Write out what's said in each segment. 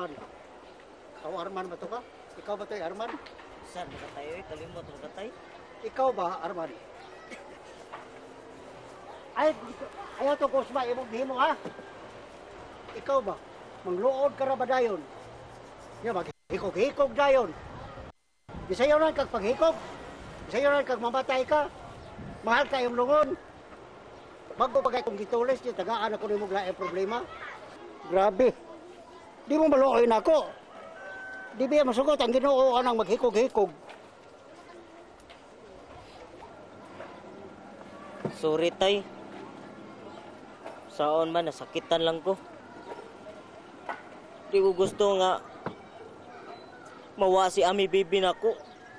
Arman. Ikaw Arman ba to ka? Ikaw ba to Arman? Sir, makatay eh. Kalimot, makatay. Ikaw ba Arman? Ay, ayaw to Kusma, imong himo ha? Ikaw ba? Mangluod ka ra ba dayon? Nga maghikog-hikog dayon. Bisayaw na kag paghikog. Bisayaw na kag mamatay ka. Mahal ka yung lungon. Bago pagay kong gitulis, yung tagaan ako ni mo laing problema. Grabe. Di mo maluoy na ako. Di ba masugot ang Ginoo anang maghikog-hikog. Sorry, tay. Saon man, nasakitan lang ko. Di ko gusto nga mawa si Ami Bibi na ko.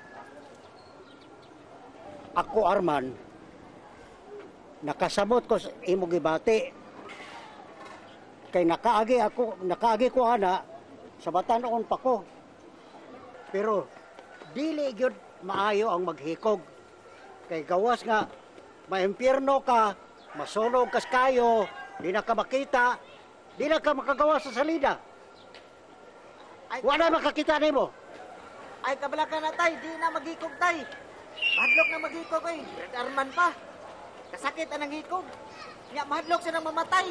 Ako, Arman, nakasabot ko sa imo gibati. Kay nakaagi ko ana sa batanon pa ko. Pero dili gyud maayo ang maghikog. Kay gawas nga maimpyerno ka, masunog kas kayo, di na ka makita, di na ka makagawa sa salida. Ay, wala makakita nimo. Ay, kabala ka na, tay. Di na maghikog, tay. Mahadlok na maghikog, eh. Red Arman pa. Kasakit ang hikog. Nga, mahadlok siya nang mamatay.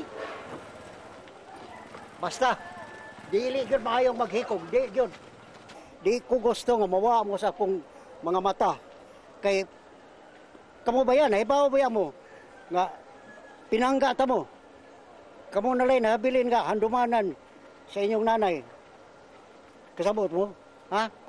Basta, dili gyud maayong maghikog, di gyud. Di ko gusto nga mawa mo sa akong mga mata. Kay, kamo ba yan? Ibaw ba yan mo? Nga, pinangga ta mo. Kamo nalay nabilin nga, handumanan sa inyong nanay. Kasabot mo? Ha?